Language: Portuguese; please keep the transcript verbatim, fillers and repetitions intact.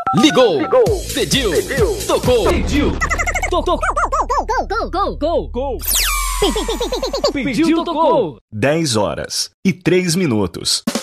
Ligou, Ligou. Pediu, pediu, tocou, pediu, tocou, Gol, gol, gol, gol, pediu, tocou. dez horas e três minutos.